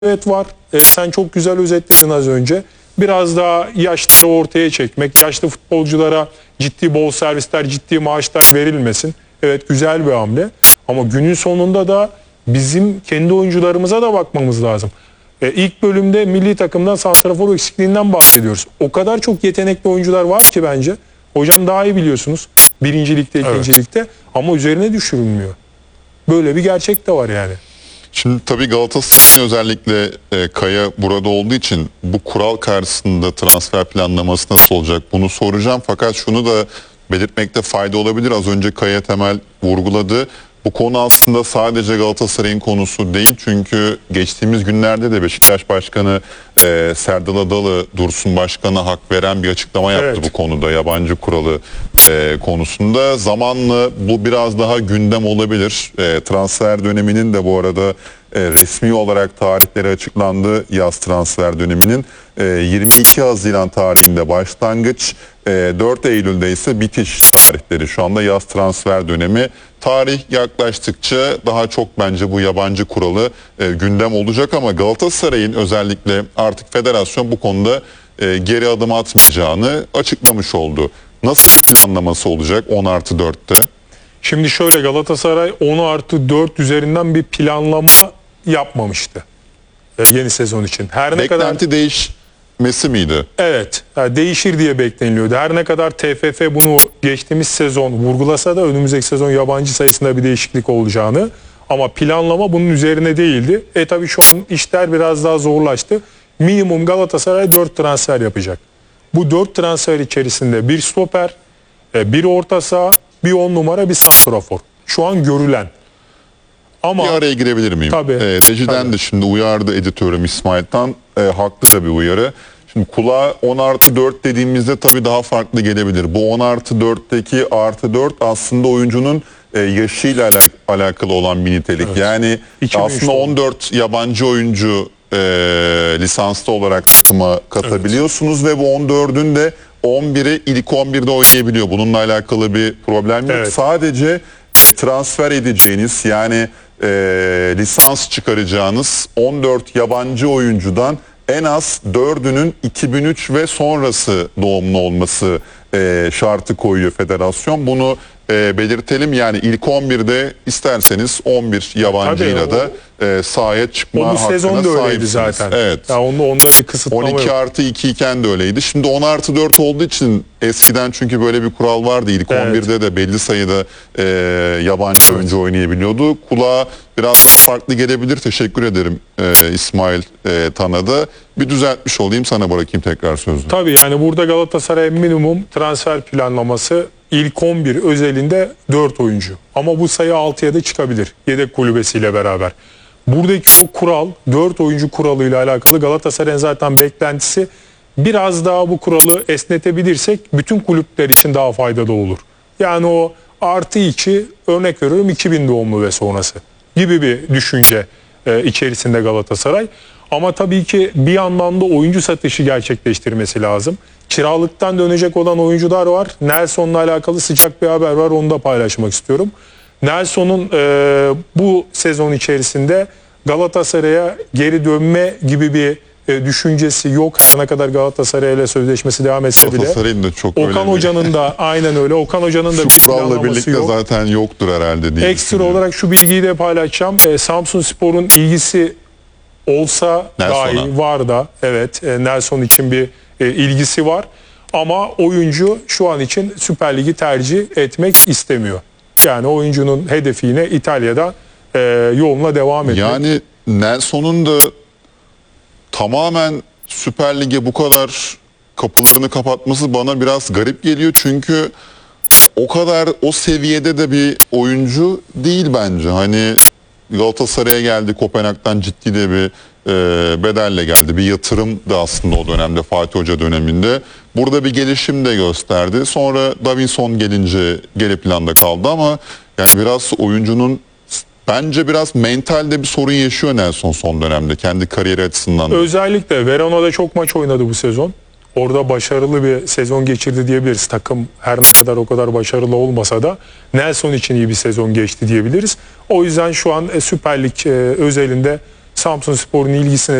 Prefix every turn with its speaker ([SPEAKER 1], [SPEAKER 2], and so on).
[SPEAKER 1] Evet var. Sen çok güzel özetledin az önce. Biraz daha yaşları ortaya çekmek, yaşlı futbolculara ciddi bonservisler, ciddi maaşlar verilmesin. Evet, güzel bir hamle. Ama günün sonunda da bizim kendi oyuncularımıza da bakmamız lazım. İlk bölümde milli takımdan santrafor eksikliğinden bahsediyoruz. O kadar çok yetenekli oyuncular var ki bence. Hocam daha iyi biliyorsunuz. Birincilikte, ikincilikte. Ama üzerine düşürülmüyor. Böyle bir gerçek de var yani.
[SPEAKER 2] Şimdi tabii Galatasaray'ın özellikle Kaya burada olduğu için bu kural karşısında transfer planlaması nasıl olacak bunu soracağım. Fakat şunu da belirtmekte fayda olabilir. Az önce Kaya Temel vurguladı. Bu konu aslında sadece Galatasaray'ın konusu değil. Çünkü geçtiğimiz günlerde de Beşiktaş Başkanı Serdal Adalı Dursun Başkan'a hak veren bir açıklama yaptı bu konuda. Yabancı kuralı konusunda. Zamanla bu biraz daha gündem olabilir. Transfer döneminin de bu arada resmi olarak tarihleri açıklandı. Yaz transfer döneminin 22 Haziran tarihinde başlangıç, 4 Eylül'de ise bitiş tarihleri. Şu anda yaz transfer dönemi. Tarih yaklaştıkça daha çok bence bu yabancı kuralı gündem olacak ama Galatasaray'ın özellikle artık federasyon bu konuda geri adım atmayacağını açıklamış oldu. Nasıl planlaması olacak 10+4'te?
[SPEAKER 1] Şimdi şöyle, Galatasaray 10+4 üzerinden bir planlama yapmamıştı yeni sezon için. Her ne kadar
[SPEAKER 2] değişmesi miydi?
[SPEAKER 1] Evet, yani değişir diye bekleniliyordu. Her ne kadar TFF bunu geçtiğimiz sezon vurgulasa da önümüzdeki sezon yabancı sayısında bir değişiklik olacağını, ama planlama bunun üzerine değildi. Tabii şu an işler biraz daha zorlaştı. Minimum Galatasaray 4 transfer yapacak. Bu 4 transfer içerisinde bir stoper, bir orta saha, bir 10 numara, bir santrafor. Şu an görülen. Ama
[SPEAKER 2] bir araya girebilir miyim?
[SPEAKER 1] Tabii.
[SPEAKER 2] Rejiden de şimdi uyardı editörüm İsmail Tan. Haklı da bir uyarı. Şimdi kulağa 10+4 dediğimizde tabii daha farklı gelebilir. Bu 10+4'teki +4 aslında oyuncunun yaşıyla alakalı olan bir nitelik. Evet. Yani aslında 14 yabancı oyuncu lisanslı olarak takıma katabiliyorsunuz ve bu 14'ün de 11'i ilk 11'de oynayabiliyor. Bununla alakalı bir problem yok.
[SPEAKER 1] Evet.
[SPEAKER 2] Sadece transfer edeceğiniz, yani lisans çıkaracağınız 14 yabancı oyuncudan en az 4'ünün 2003 ve sonrası doğumlu olması şartı koyuyor federasyon. Bunu belirtelim, yani ilk 11'de isterseniz 11 yabancıyla da sahaya çıkma hakkına sahipsiniz.
[SPEAKER 1] O bu sezon da öyleydi zaten.
[SPEAKER 2] Evet.
[SPEAKER 1] Ya onda bir kısıtlama
[SPEAKER 2] 12+2 iken de öyleydi. Şimdi 10+4 olduğu için eskiden, çünkü böyle bir kural vardı. İlk 11'de de belli sayıda yabancı oyuncu oynayabiliyordu. Kulağa biraz farklı gelebilir. Teşekkür ederim İsmail Tan'a da. Bir düzeltmiş olayım, sana bırakayım tekrar sözü.
[SPEAKER 1] Tabii, yani burada Galatasaray minimum transfer planlaması ilk 11 özelinde 4 oyuncu. Ama bu sayı 6'ya da çıkabilir yedek kulübesiyle beraber. Buradaki o kural, 4 oyuncu kuralıyla alakalı Galatasaray'ın zaten beklentisi, biraz daha bu kuralı esnetebilirsek bütün kulüpler için daha faydalı olur. Yani o +2, örnek veriyorum 2000 doğumlu ve sonrası gibi bir düşünce içerisinde Galatasaray. Ama tabii ki bir yandan da oyuncu satışı gerçekleştirmesi lazım. Kiralıktan dönecek olan oyuncular var. Nelson'la alakalı sıcak bir haber var, onu da paylaşmak istiyorum. Nelson'un bu sezon içerisinde Galatasaray'a geri dönme gibi bir düşüncesi yok. Ne kadar Galatasaray ile sözleşmesi devam etse bile.
[SPEAKER 2] Galatasaray'ın da çok
[SPEAKER 1] Okan Hoca'nın da aynen öyle. Okan Hoca'nın da
[SPEAKER 2] bir kuralla birlikte yok. Zaten yoktur herhalde diye.
[SPEAKER 1] Ekstra olarak şu bilgiyi de paylaşacağım. Samsunspor'un ilgisi olsa dahi var da, evet, Nelson için bir ilgisi var. Ama oyuncu şu an için Süper Lig'i tercih etmek istemiyor. Yani oyuncunun hedefi yine İtalya'da yoluna devam etmek.
[SPEAKER 2] Yani Nelson'un da tamamen Süper Lig'e bu kadar kapılarını kapatması bana biraz garip geliyor. Çünkü o kadar o seviyede de bir oyuncu değil bence. Hani Galatasaray'a geldi, Kopenhag'dan ciddi de bir bedelle geldi. Bir yatırım da aslında o dönemde, Fatih Hoca döneminde. Burada bir gelişim de gösterdi. Sonra Davinson gelince geri planda kaldı ama yani biraz oyuncunun bence biraz mentalde bir sorun yaşıyor Nelson son dönemde, kendi kariyeri açısından.
[SPEAKER 1] Özellikle Verona'da çok maç oynadı bu sezon. Orada başarılı bir sezon geçirdi diyebiliriz. Takım her ne kadar o kadar başarılı olmasa da Nelson için iyi bir sezon geçti diyebiliriz. O yüzden şu an Süper Lig özelinde Samsunspor'un ilgisine